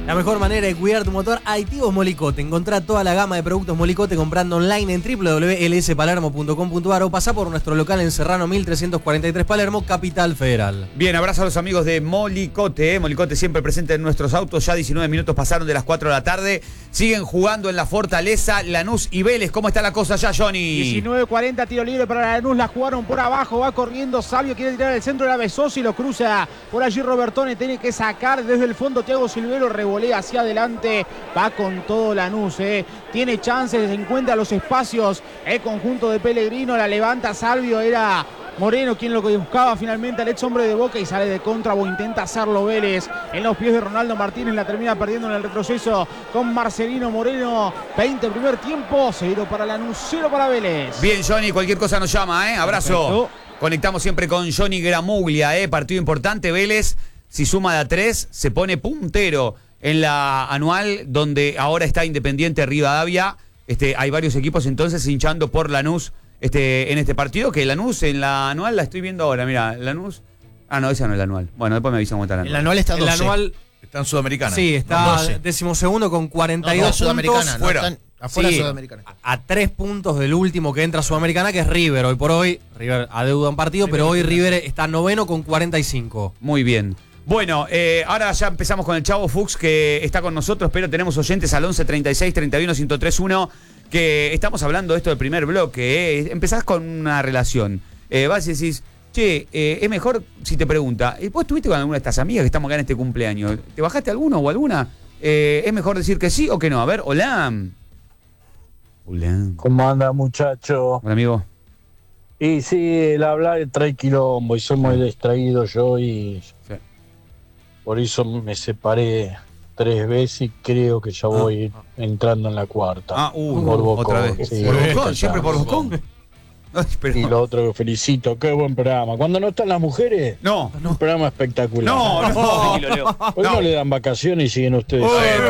La mejor manera de cuidar tu motor, aditivos Molicote. Encontrá toda la gama de productos Molicote comprando online en www.lspalermo.com.ar o pasá por nuestro local en Serrano 1343 Palermo, Capital Federal. Bien, abrazo a los amigos de Molicote. Molicote siempre presente en nuestros autos. Ya 19 minutos pasaron de las 4 de la tarde. Siguen jugando en la Fortaleza Lanús y Vélez. ¿Cómo está la cosa ya, Johnny? 19:40, tiro libre para Lanús. La jugaron por abajo. Va corriendo Salvio. Quiere tirar el centro de la Besosi. Lo cruza por allí Robertone. Tiene que sacar desde el fondo Thiago Silvero. Revolea hacia adelante. Va con todo Lanús. Tiene chances. Encuentra los espacios. El conjunto de Pellegrino. La levanta Salvio. Era Moreno quien lo buscaba finalmente al ex hombre de Boca y sale de contra o intenta hacerlo Vélez en los pies de Ronaldo Martínez. La termina perdiendo en el retroceso con Marcelino Moreno. 20 primer tiempo, 0 para Lanús, 0 para Vélez. Bien, Johnny, cualquier cosa nos llama, abrazo. Perfecto. Conectamos siempre con Johnny Gramuglia, partido importante. Vélez, si suma de a 3, se pone puntero en la anual, donde ahora está Independiente Rivadavia. Hay varios equipos entonces hinchando por Lanús en este partido, que Lanús en la anual la estoy viendo ahora, mira, Lanús. Ah, no, esa no es la anual. Bueno, después me avisan cómo está la anual. En la anual está 12. El anual Está en Sudamericana. sí, está 12. 12º con 42 puntos. Sudamericana. Fuera. No, están afuera Sí, Sudamericana. a 3 puntos del último que entra a Sudamericana, que es River. Hoy por hoy, River adeuda un partido, pero hoy River está noveno con 45. Muy bien. Bueno, ahora ya empezamos con el Chavo Fuchs, que está con nosotros, pero tenemos oyentes al 11 36 31 1031, que estamos hablando de esto del primer bloque. Empezás con una relación. Vas y decís, che, es mejor si te pregunta, ¿vos estuviste con alguna de estas amigas que estamos acá en este cumpleaños? ¿Te bajaste alguno o alguna? ¿Es mejor decir que sí o que no? A ver, hola. Hola. ¿Cómo anda, muchacho? Hola, amigo. Y sí, el hablar trae quilombo y soy muy distraído yo y Sí. por eso me separé 3 veces y creo que ya voy entrando en la cuarta. Por Bocón, otra vez. sí, ¿Por está Bocón? ¿Siempre por claro. Bocón? Ay, pero- Y lo otro que felicito, qué buen programa. Cuando no están las mujeres, No, un programa espectacular. no. Tranquilo, Leo. Hoy no le dan vacaciones y siguen ustedes.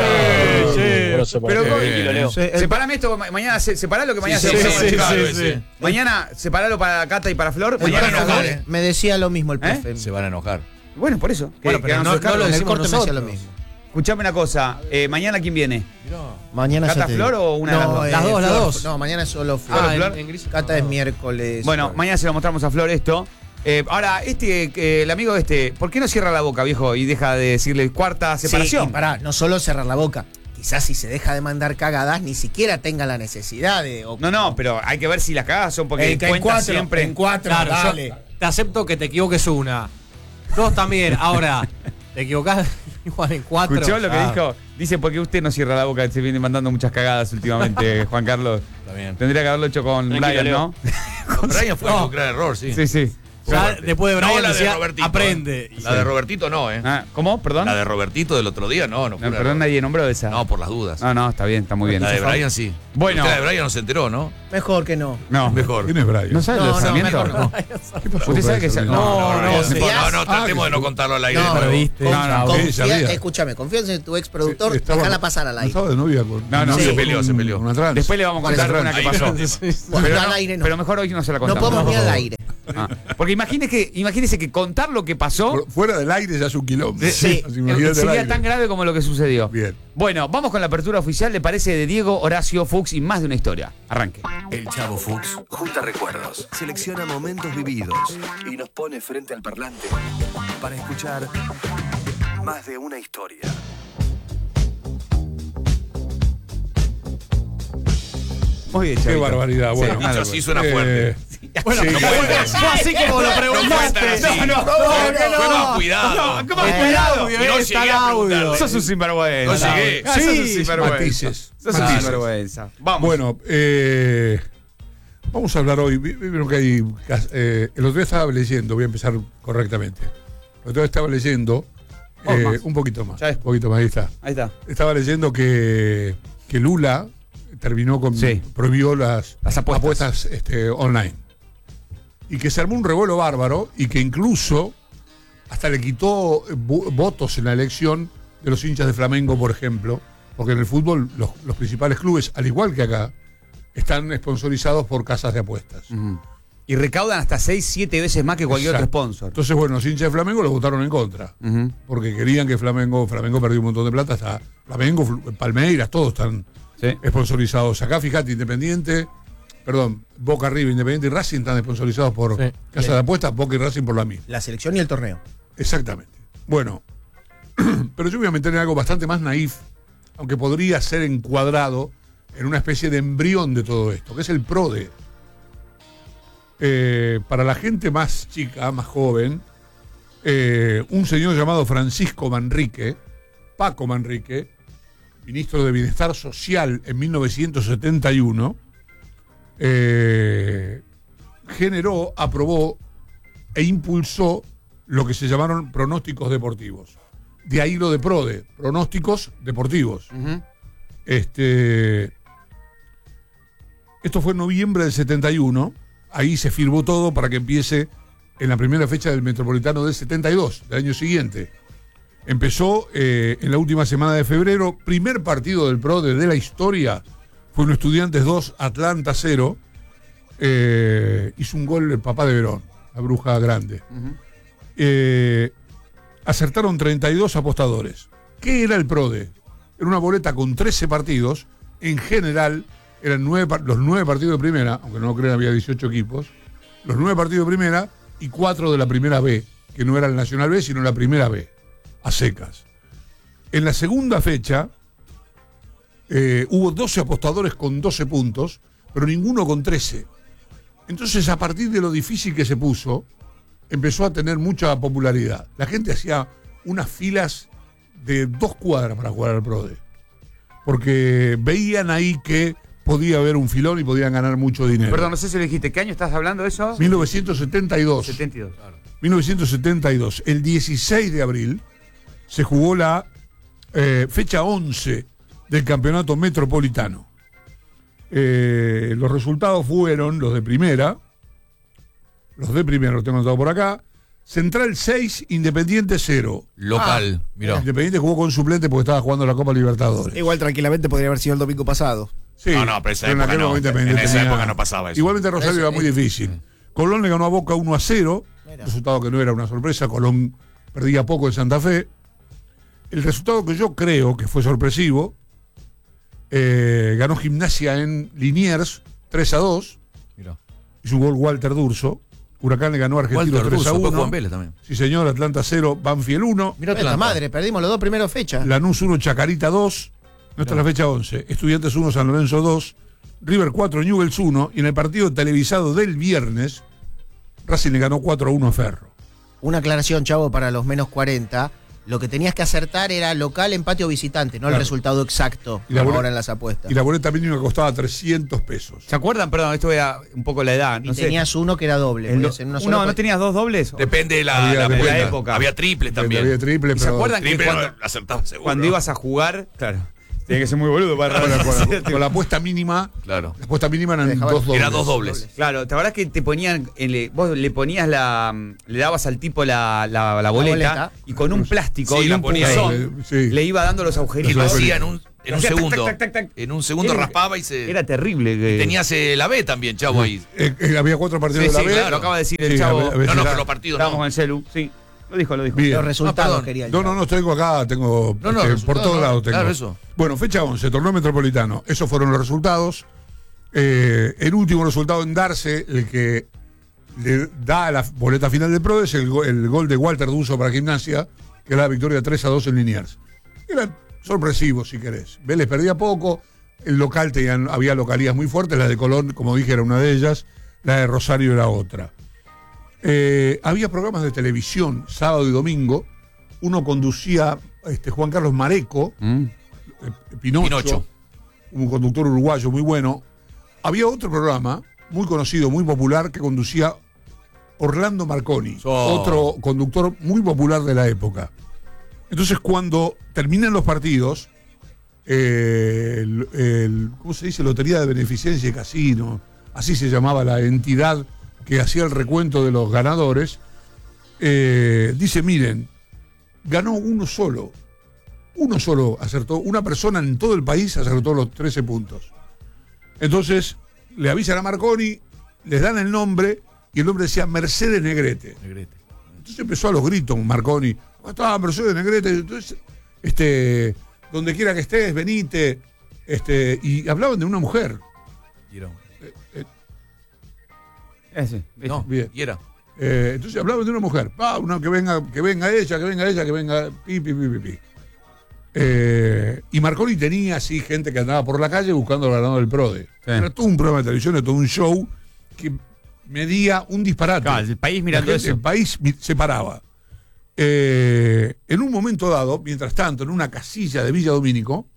Abrazo para Pero todos. Tranquilo, Leo. separame esto, mañana, separalo que mañana Sí, se sí, claro, sí. Mañana separalo para Cata y para Flor. El Mañana profe enojar, me decía lo mismo el profe. Se van a enojar. Bueno, por eso. Bueno, pero hagan no- su no descargo. lo En el decimos corte me decía lo nosotros. mismo. Escuchame una cosa. ¿Mañana quién viene? Mañana ¿Cata ya te Flor digo. o una de las dos? Las dos, las Flor. dos. No, mañana es solo Flor. Ah, Flor. en gris. Cata es miércoles. Bueno, mañana se lo mostramos a Flor esto. Ahora, el amigo ¿por qué no cierra la boca, viejo? Y deja de decirle cuarta separación. Sí, y pará, no solo cerrar la boca. Quizás si se deja de mandar cagadas, ni siquiera tenga la necesidad de... No, pero hay que ver si las cagadas son porque que en cuenta cuatro, siempre. en cuatro, Claro, dale. yo te acepto que te equivoques una. 2 también. Ahora, te equivocás igual en 4. ¿Escuchó lo que dijo? Dice, ¿por qué usted no cierra la boca? Se viene mandando muchas cagadas últimamente, Juan Carlos. Está bien. Tendría que haberlo hecho con Tranquilo, Brian, Leo. ¿no? Brian fue un gran error, sí. Sí, sí. Ya Fuerte. después de Brian No, la de decía, Robertito, aprende. La de Robertito no, ¿Cómo? ¿Perdón? La de Robertito del otro día no fue No, un perdón, error. nadie nombró esa. No, por las dudas. No, está bien, está muy bien. La de Brian sí. Bueno. La de Brian no se enteró, ¿no? Mejor que no. No, Mejor. ¿Quién es Brian? ¿No sabe No, el no, lanzamiento? mejor no. ¿Qué pasó? Usted sabe que Brian? No, tratemos de no contarlo al aire. No, de nuevo. ¿viste? No, que ella había- Escúchame, confías en tu ex productor, Estaba- déjala pasar al no aire. estaba de novia con... No, se con peleó, se peleó. Una trans. Después le vamos a contar Por eso. una que Ahí pasó. Bueno, Pero, al aire no. pero mejor hoy no se la No contamos. podemos ni al aire. Porque imagínese que contar lo que pasó Fuera del aire ya es un quilombo. Sí. Así, imagínate el sería aire. tan grave como lo que sucedió. Bien. Bueno, vamos con la apertura oficial, le parece, de Diego Horacio Fuchs y más de una historia. Arranque. El Chavo Fuchs junta recuerdos, selecciona momentos vividos y nos pone frente al parlante para escuchar más de una historia. Muy bien, Qué Chavito. barbaridad. Sí, Bueno, Dicho así suena fuerte. Bueno, Sí, fue así como lo preguntaste. Fue más cuidado. ¿Cómo Está el audio, Y no está el llegué a audio. preguntarle. Sos un sinvergüenza. No llegué. Sos un Sí, sinvergüenza. matices. Sos un Matices. sinvergüenza. Vamos. Bueno, vamos a hablar hoy. Vieron que hay. El otro día estaba leyendo, voy a empezar correctamente. El otro día estaba leyendo. Más. Un poquito más. Ya es. Un poquito más, ahí está. Ahí está. Estaba leyendo que Lula terminó con. Sí. Prohibió las apuestas. online. Y que se armó un revuelo bárbaro y que incluso hasta le quitó votos en la elección de los hinchas de Flamengo, por ejemplo, porque en el fútbol los principales clubes, al igual que acá, están sponsorizados por casas de apuestas. Ujú. Y recaudan hasta 6-7 veces más que cualquier Exacto. otro sponsor. Entonces, bueno, los hinchas de Flamengo lo votaron en contra. Porque querían que Flamengo perdió un montón de plata. Hasta Flamengo, Palmeiras, todos están sponsorizados. Acá, fíjate, Boca, River, Independiente y Racing están sponsorizados por Casa de Apuestas, Boca y Racing por la misma. La selección y el torneo. Exactamente. Bueno, pero yo voy a meter en algo bastante más naif, aunque podría ser encuadrado en una especie de embrión de todo esto, que es el PRODE. Para la gente más chica, más joven, un señor llamado Francisco Manrique, Paco Manrique, ministro de Bienestar Social en 1971, generó, aprobó e impulsó lo que se llamaron pronósticos deportivos. De ahí lo de PRODE, pronósticos deportivos. Esto fue en noviembre del 71. Ahí se firmó todo para que empiece en la primera fecha del Metropolitano del 72, del año siguiente. Empezó en la última semana de febrero. Primer partido del PRODE de la historia fue un Estudiantes 2, Atlanta 0. Hizo un gol el papá de Verón, la bruja grande. Acertaron 32 apostadores. ¿Qué era el PRODE? Era una boleta con 13 partidos. En general, eran los 9 partidos de primera, aunque no lo crean, había 18 equipos. Los 9 partidos de primera y 4 de la primera B, que no era el Nacional B, sino la primera B, a secas. En la segunda fecha, hubo 12 apostadores con 12 puntos, pero ninguno con 13. Entonces, a partir de lo difícil que se puso, empezó a tener mucha popularidad. La gente hacía unas filas de 2 cuadras para jugar al PRODE, porque veían ahí que podía haber un filón y podían ganar mucho dinero. Perdón, no sé si le dijiste, ¿qué año estás hablando de eso? 1972. 72, claro. 1972. El 16 de abril se jugó la fecha 11 del campeonato metropolitano. Los resultados fueron los de primera. Los tengo anotado por acá. Central 6, Independiente 0. Local, mirá. Independiente jugó con suplente porque estaba jugando la Copa Libertadores. Igual tranquilamente podría haber sido el domingo pasado. Sí, No, pero esa época aquel no. momento En Independiente esa tenía- época no pasaba eso. Igualmente Rosario era muy difícil. Colón le ganó a Boca 1-0. Mira. Resultado que no era una sorpresa. Colón perdía poco en Santa Fe. El resultado que yo creo que fue sorpresivo, ganó Gimnasia en Liniers 3-2. Mirá. Hizo un gol Walter Durso. Huracán le ganó a Argentino Walter Russo, después 3-1. Juan Vélez también. Sí, señor. Atlanta 0, Banfield 1. Mirá Esta Atlanta. madre, perdimos los 2 primeros fechas. Lanús 1, Chacarita 2. No está la fecha 11. Estudiantes 1, San Lorenzo 2. River 4, Newell's 1. Y en el partido televisado del viernes, Racing le ganó 4-1 a Ferro. Una aclaración, Chavo, para los menos 40. Lo que tenías que acertar era local, empate o visitante, no Claro. el resultado exacto, Y la como bola- ahora en las apuestas. Y la boleta mínima costaba 300 pesos. ¿Se acuerdan? Perdón, esto era un poco la edad. Y No sé. tenías uno que era doble. El podías en una sola ¿No apuesta. tenías 2 dobles? Depende de Había- la depende de la boleta. época. Había triples también. Había triple, ¿Y se pero acuerdan que Triple cuando, no, acertaba seguro. cuando ibas a jugar? Claro. Tiene que ser muy boludo para con la apuesta mínima, Claro. la apuesta mínima eran Dejaba- 2 dobles. Era 2 dobles. Claro, ¿te acordás que te ponían, vos le ponías le dabas al tipo la boleta, boleta. y con un plástico Sí, y la un ponía ahí. punzón Sí. le iba dando los Y agujeritos? lo hacía en un Hacía tac, segundo. tac, tac, tac, tac. En un segundo Era- raspaba y se. Era terrible. Que... Tenías la B también, chavo, ahí. Había 4 partidos Sí, de la sí, B. claro, lo acaba de decir el Sí, chavo. a ver No, si no, la- pero los partidos Estábamos no. en el celu, sí. Lo dijo. Bien. Los resultados perdón. quería el No, Chavo. no, tengo acá, tengo No, no, por resultados todos no. lados tengo. Claro, eso. Bueno, fecha 11, torneo metropolitano. Esos fueron los resultados. El último resultado en darse, el que le da a la boleta final del PRO, es el gol de Walter Duso para Gimnasia, que era la victoria 3-2 en Liniers. Era sorpresivo, si querés. Vélez perdía poco, el local había localías muy fuertes, la de Colón, como dije, era una de ellas, la de Rosario era otra. Había programas de televisión, sábado y domingo. Uno conducía Juan Carlos Mareco, Pinocho, un conductor uruguayo muy bueno. Había otro programa muy conocido, muy popular, que conducía Orlando Marconi, otro conductor muy popular de la época. Entonces, cuando terminan los partidos, ¿cómo se dice? Lotería de Beneficencia y Casino, así se llamaba la entidad que hacía el recuento de los ganadores, dice, miren, ganó uno solo acertó, una persona en todo el país acertó los 13 puntos. Entonces, le avisan a Marconi, les dan el nombre y el hombre decía Mercedes Negrete. Entonces empezó a los gritos Marconi. ¿Cómo está Mercedes Negrete? Entonces, donde quiera que estés, venite. Y hablaban de una mujer. No, bien. y era. Entonces hablaban de una mujer. Que venga ella, pi. Y Marconi tenía así gente que andaba por la calle buscando el ganador del PRODE. Sí. Era todo un programa de televisión, todo un show que medía un disparate. Claro, el país mirando eso. El país se paraba. En un momento dado, mientras tanto, en una casilla de Villa Domínico,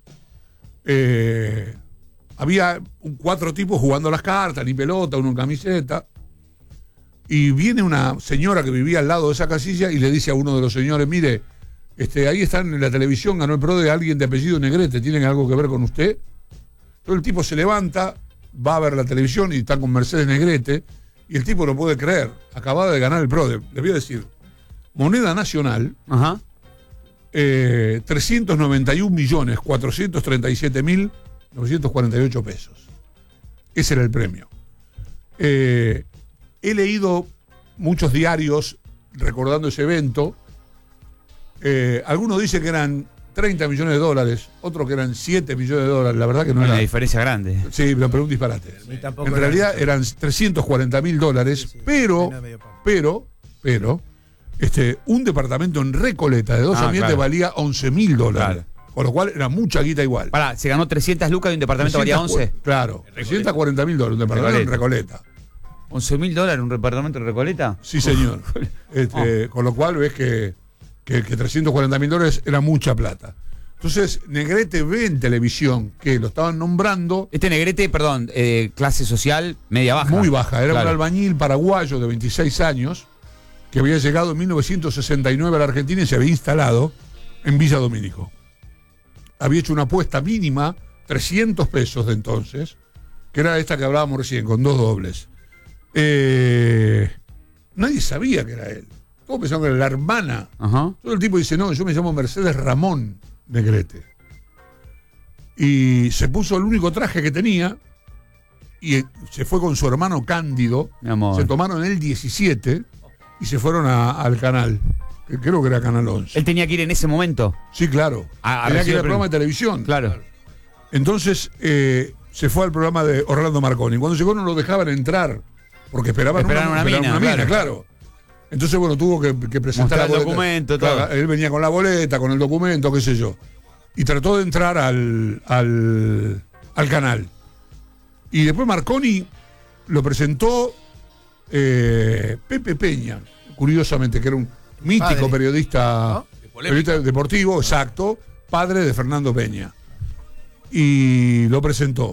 había 4 tipos jugando las cartas, ni pelota, uno en camiseta. Y viene una señora que vivía al lado de esa casilla y le dice a uno de los señores, mire, ahí están en la televisión, ganó el PRODE alguien de apellido Negrete, ¿tienen algo que ver con usted? Entonces el tipo se levanta, va a ver la televisión y está con Mercedes Negrete, y el tipo no puede creer, acababa de ganar el PRODE. Le voy a decir, moneda nacional, 391.437.948 pesos. Ese era el premio. He leído muchos diarios recordando ese evento. Algunos dicen que eran 30 millones de dólares, otros que eran 7 millones de dólares. La verdad que no era. Una diferencia grande. Sí, pero un disparate. En realidad eran 340.000 dólares, sí, pero, un departamento en Recoleta de 2 ambientes valía 11.000 dólares. Claro. Con lo cual era mucha guita igual. Se ganó 300 lucas y un departamento valía 11. Claro, 340.000 dólares, un departamento en Recoleta. ¿11.000 dólares un departamento en Recoleta? Sí, señor. Con lo cual ves que 340.000 dólares era mucha plata. Entonces, Negrete ve en televisión que lo estaban nombrando. Negrete, clase social media baja. Muy baja. Era un albañil paraguayo de 26 años que había llegado en 1969 a la Argentina y se había instalado en Villa Domínico. Había hecho una apuesta mínima, 300 pesos de entonces, que era esta que hablábamos recién, con 2 dobles. Nadie sabía que era él. Todos pensaban que era la hermana. Todo el tipo dice, no, yo me llamo Mercedes Ramón Negrete. Y se puso el único traje que tenía y se fue con su hermano Cándido. Se tomaron el 17 y se fueron al canal. Creo que era Canal 11. ¿Él tenía que ir en ese momento? Sí, claro. Tenía que ir al programa de televisión. Claro. Entonces se fue al programa de Orlando Marconi. Cuando llegó no lo dejaban entrar porque esperaban una mina, claro. Entonces, bueno, tuvo que presentar el documento, todo. Claro, él venía con la boleta, con el documento, qué sé yo. Y trató de entrar al canal. Y después Marconi lo presentó Pepe Peña, curiosamente, que era un mítico periodista deportivo, exacto, padre de Fernando Peña. Y lo presentó.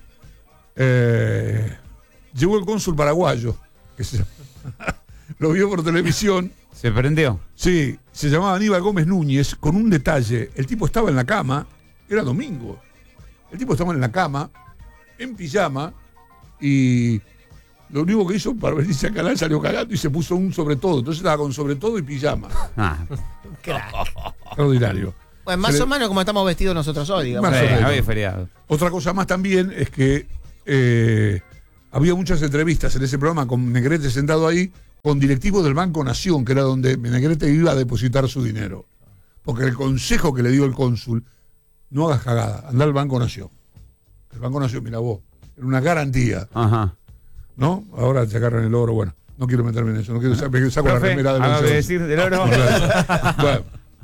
Llegó el cónsul paraguayo, que lo vio por televisión. ¿Se prendió? Sí, se llamaba Aníbal Gómez Núñez, con un detalle. El tipo estaba en la cama, era domingo. El tipo estaba en la cama, en pijama, y lo único que hizo para venirse al canal salió cagando y se puso un sobre todo. Entonces estaba con sobre todo y pijama. Extraordinario. Pues más o menos como estamos vestidos nosotros hoy, digamos. Había feriado. Otra cosa más también es que había muchas entrevistas en ese programa con Negrete sentado ahí, con directivos del Banco Nación, que era donde Negrete iba a depositar su dinero. Porque el consejo que le dio el cónsul, no hagas cagada, anda al Banco Nación. El Banco Nación, mira vos, era una garantía. ¿No? Ahora se agarran el oro, bueno, no quiero meterme en eso, no quiero saco la remera del decir del oro. Bueno,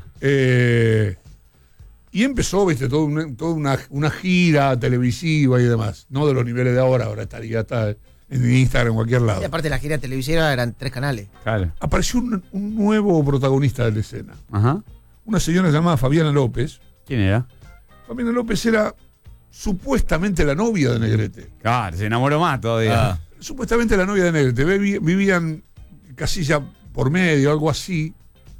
y empezó, viste, toda una gira televisiva y demás, no de los niveles de ahora estaría en Instagram, en cualquier lado. Y aparte la gira televisiva eran 3 canales. Claro. Apareció un nuevo protagonista de la escena. Una señora llamada Fabiana López. ¿Quién era? Fabiana López era supuestamente la novia de Negrete. Claro, se enamoró más todavía. Supuestamente la novia de Negrete. Vivían casilla por medio, algo así.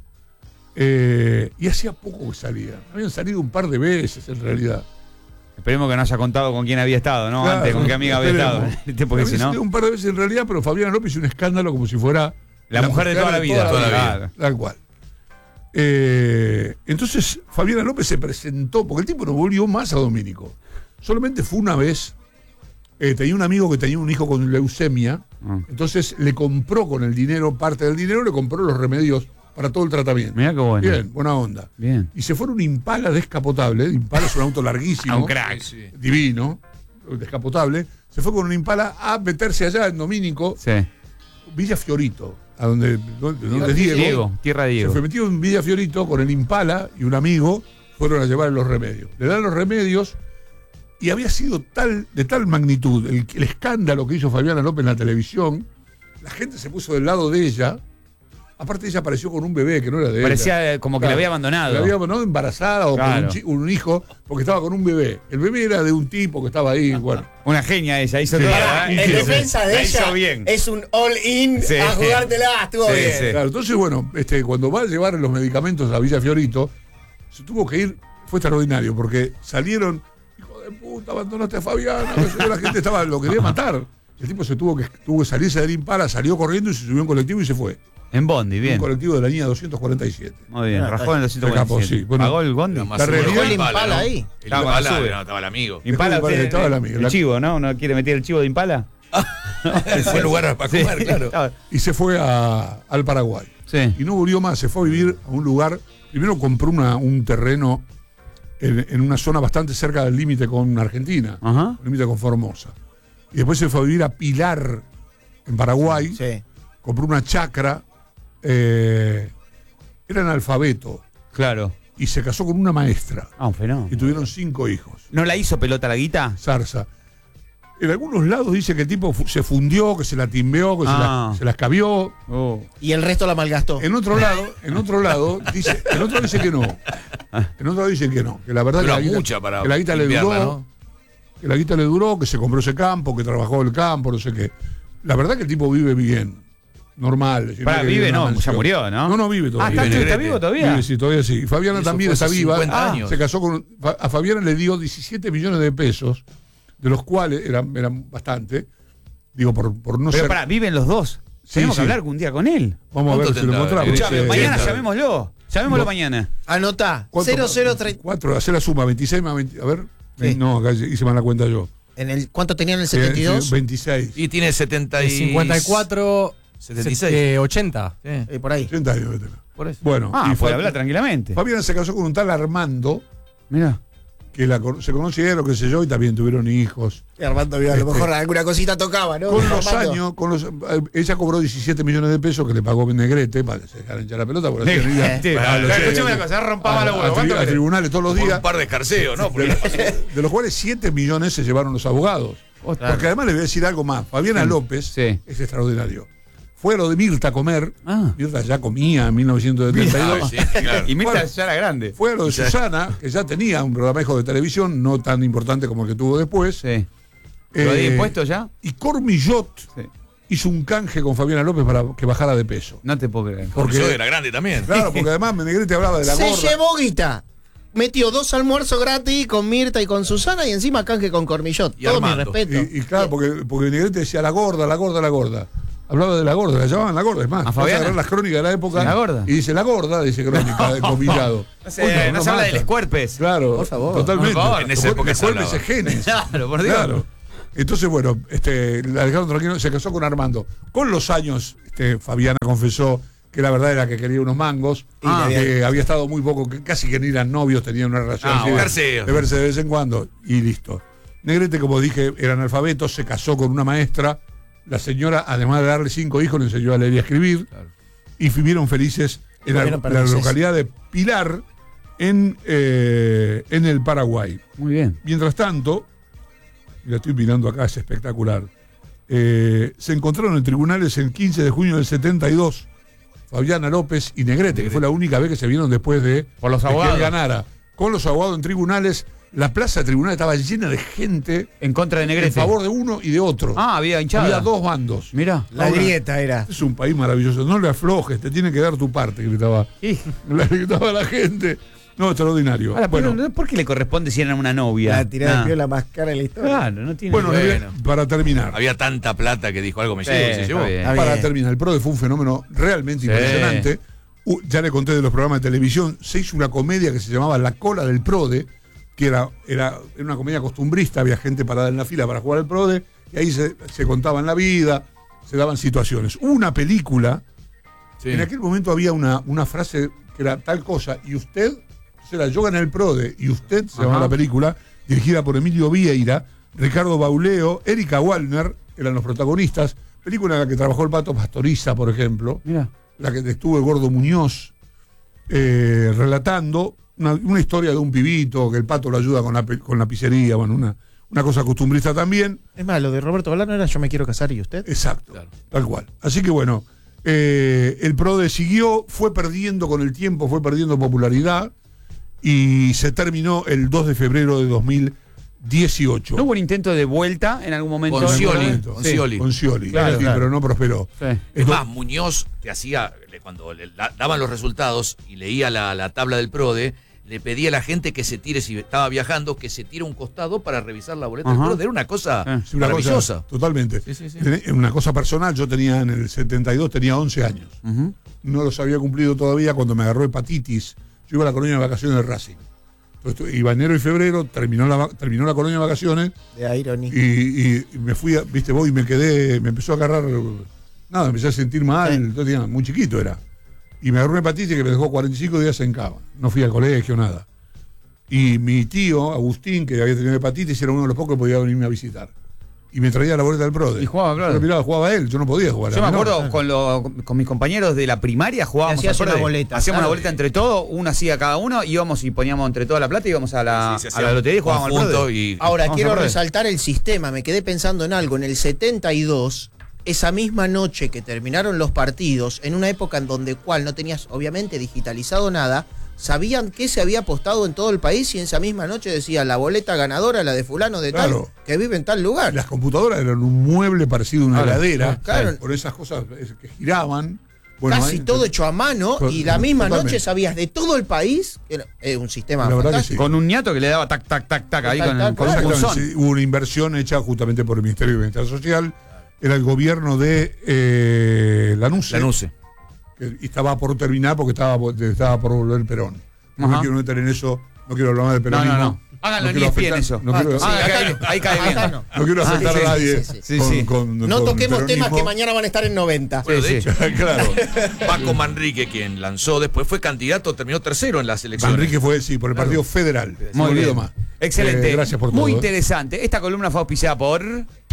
Y hacía poco que salían. Habían salido un par de veces en realidad. Esperemos que no haya contado con quién había estado, ¿no? Claro, antes, con qué amiga había estado. Porque si no. Un par de veces en realidad, pero Fabiana López hizo un escándalo como si fuera la mujer de toda la vida. Claro. Tal cual. Entonces Fabiana López se presentó, porque el tipo no volvió más a Domínico. Solamente fue una vez tenía un amigo que tenía un hijo con leucemia, entonces le compró con el dinero, parte del dinero, le compró los remedios para todo el tratamiento. Mirá qué bueno. Bien, buena onda. Bien. Y se fue en un Impala descapotable. Impala es un auto larguísimo. Un crack. Divino, descapotable. Se fue con un Impala a meterse allá en Domínico, Villa Fiorito, a donde es Diego. Tierra Diego. Se fue metido en Villa Fiorito con el Impala y un amigo fueron a llevar los remedios. Le dan los remedios y había sido de tal magnitud el escándalo que hizo Fabiana López en la televisión, la gente se puso del lado de ella. Aparte ella apareció con un bebé que no era de ella. Parecía como que la había abandonado. La había abandonado embarazada o con un hijo, porque estaba con un bebé. El bebé era de un tipo que estaba ahí. Bueno. Una genia ella, hizo todo. En defensa de ella, bien. es un all-in a jugártela, estuvo bien. Sí. Claro, entonces, bueno, cuando va a llevar los medicamentos a Villa Fiorito, se tuvo que ir, fue extraordinario, porque salieron, hijo de puta, abandonaste a Fabiana, la gente lo quería matar. El tipo tuvo que salirse del Impala, salió corriendo y se subió a un colectivo y se fue. En Bondi, bien. Un colectivo de la línea 247. Muy bien, rajó en el 247. Sí. Bueno, ¿pagó el Bondi? ¿Dejó el Impala ahí? El Impala, estaba el amigo. Impala, estaba el amigo. El chivo, ¿no? ¿Uno quiere meter el chivo de Impala? Fue lugar para comer, claro. Y se fue al Paraguay. Sí. Y no volvió más, se fue a vivir a un lugar. Primero compró un terreno en una zona bastante cerca del límite con Argentina, límite con Formosa. Y después se fue a vivir a Pilar, en Paraguay. Sí. Compró una chacra. Era analfabeto. Claro. Y se casó con una maestra. Un fenómeno. Y tuvieron 5 hijos. ¿No la hizo pelota la guita? Zarza. En algunos lados dice que el tipo se fundió, que se la timbeó, que se la escabió. Y el resto la malgastó. En otro lado dice que no. En otro lado dicen que no. Que la verdad que la guita le duró. ¿No? Que la guita le duró, que se compró ese campo, que trabajó el campo, no sé qué. La verdad que el tipo vive bien. Normal. Vive, no, ya murió, ¿no? No, vive todavía. ¿Está vivo todavía? Vive, sí, todavía sí. Fabiana también está viva. 50 años. Se casó con. A Fabiana le dio 17 millones de pesos, de los cuales eran bastante. Digo, por no ser. Pero viven los dos. Tenemos que hablar un día con él. Vamos a ver si lo encontramos. Escuchame, mañana llamémoslo. Llamémoslo mañana. Anotá. 0034. Hacer la suma, 26 más 20. A ver. Sí. No, acá hice mal la cuenta yo. ¿Cuánto tenía en el 72? 26. Y tiene 54. 76. 80. Sí. Por ahí. 80 años debe tener. Por eso. Bueno. Y puede hablar tranquilamente. Fabiana se casó con un tal Armando. Mirá. Que se conocieron, qué sé yo, y también tuvieron hijos. Y Armando, a lo mejor alguna cosita tocaba, ¿no? Con los años, ella cobró 17 millones de pesos que le pagó Negrete para que se dejara hinchar la pelota. Escuchame una cosa, rompaba la huevo. A tribunales todos los días. Un par de escarceos, ¿no? De los cuales 7 millones se llevaron los abogados. Porque además le voy a decir algo más. Fabiana López es extraordinario. Fue a lo de Mirta a comer. Mirta ya comía en 1972. Y Mirta ya era grande. Fue a lo de Susana, que ya tenía un programa de televisión, no tan importante como el que tuvo después. ¿Lo había impuesto ya? Y Cormillot hizo un canje con Fabiana López para que bajara de peso. No te puedo creer. Porque era grande también. Claro, porque además Negrete hablaba de la gorda. Se llevó guita. Metió 2 almuerzos gratis con Mirta y con Susana y encima canje con Cormillot. Y todo Armando. mi respeto. Y claro, porque Negrete decía la gorda. Hablaba de la gorda, la llamaban la gorda. Es más, vas a agarrar las crónicas de la época. ¿La gorda? Y dice la gorda, dice crónica de comillado. No se habla de los cuerpes. Claro, por favor. Totalmente. Por favor, en esa época se hablaba. Ese genes. Claro, por Dios. Claro. Entonces, bueno, la dejaron tranquilo, se casó con Armando. Con los años, Fabiana confesó que la verdad era que quería unos mangos, que había estado muy poco, que casi que ni eran novios, tenían una relación así de verse de vez en cuando, y listo. Negrete, como dije, era analfabeto, se casó con una maestra. La señora, además de darle 5 hijos, le enseñó a leer y a escribir. Claro. Y vivieron felices en la localidad de Pilar, en el Paraguay. Muy bien. Mientras tanto, y la estoy mirando acá, es espectacular, se encontraron en tribunales el 15 de junio del 72, Fabiana López y Negrete, que fue la única vez que se vieron después de que él ganara. Con los abogados en tribunales. La plaza de tribunal estaba llena de gente en contra de Negrete. En favor de uno y de otro. Había hinchada. Había 2 bandos. Mirá. La grieta era. Es un país maravilloso. No le aflojes, te tiene que dar tu parte, gritaba la gente. No, extraordinario. Ahora, bueno, ¿por qué le corresponde si eran una novia? La tirada de piola más cara de la historia. Claro, no tiene. Bueno, para terminar. Había tanta plata que dijo algo me llevo, se llevó. Para terminar, el PRODE fue un fenómeno realmente impresionante. Ya le conté de los programas de televisión. Se hizo una comedia que se llamaba La Cola del PRODE, que era una comedia costumbrista, había gente parada en la fila para jugar al PRODE, y ahí se contaban la vida, se daban situaciones. Una película, en aquel momento había una frase que era tal cosa, y usted, será yo gané el PRODE, y usted, se llamaba la película, dirigida por Emilio Vieira, Ricardo Bauleo, Erika Wallner, eran los protagonistas. Película en la que trabajó el Pato Pastoriza, por ejemplo. Mirá. La que estuvo el Gordo Muñoz relatando una historia de un pibito que el Pato lo ayuda con la pizzería, bueno, una cosa costumbrista también. Es más, lo de Roberto Balano era Yo me quiero casar y usted. Exacto, claro. Tal cual. Así que bueno, el PRODE siguió, fue perdiendo con el tiempo, fue perdiendo popularidad y se terminó el 2 de febrero de 2018. ¿No hubo un intento de vuelta en algún momento? Con Scioli. Con Scioli, claro, claro. Pero no prosperó. Sí. Es más, Muñoz, que hacía, cuando daban los resultados y leía la tabla del PRODE, le pedía a la gente que se tire, si estaba viajando, que se tire un costado para revisar la boleta del PRODE. Era una cosa maravillosa. Totalmente. Sí. Una cosa personal, yo tenía en el 72, tenía 11 años. No los había cumplido todavía cuando me agarró hepatitis. Yo iba a la colonia de vacaciones de Racing. Entonces, iba enero y febrero, terminó la colonia de vacaciones. De Irony. Y me fui, voy y me quedé, me empezó a agarrar, me empecé a sentir mal, entonces, muy chiquito era. Y me agarró una hepatitis que me dejó 45 días en cama. No fui al colegio, nada. Y mi tío, Agustín, que había tenido hepatitis, era uno de los pocos que podía venirme a visitar. Y me traía la boleta del PRODE. Y jugaba, claro. Yo jugaba él, yo no podía jugar. Yo me acuerdo con mis compañeros de la primaria jugábamos al PRODE. Hacíamos una boleta entre todos, una hacía cada uno, íbamos y poníamos entre toda la plata, íbamos a la lotería y jugábamos al PRODE. Ahora, quiero resaltar el sistema, me quedé pensando en algo. En el 72, esa misma noche que terminaron los partidos, en una época en donde cual no tenías obviamente digitalizado nada, sabían qué se había apostado en todo el país y en esa misma noche decía la boleta ganadora, la de fulano de tal, que vive en tal lugar. Las computadoras eran un mueble parecido a una heladera, por esas cosas que giraban. Bueno, casi todo hecho a mano y la misma noche sabías de todo el país. Era un sistema fantástico. Sí. Con un ñato que le daba tac, tac, tac, tac, ahí con un pulsón. Hubo una inversión hecha justamente por el Ministerio de Bienestar Social. Era el gobierno de Lanuse. Que estaba por terminar porque estaba por volver Perón. No me quiero meter en eso, no quiero hablar más del peronismo. No. Háganlo en ESPN eso. Ahí cae bien. No quiero afectar a nadie. No toquemos temas que mañana van a estar en 90. Bueno, de hecho, claro. Paco Manrique, quien lanzó después, fue candidato, terminó tercero en las elecciones. Manrique fue, por el Partido Federal. Muy bien. Excelente. Gracias por todo. Muy interesante. Esta columna fue auspiciada por...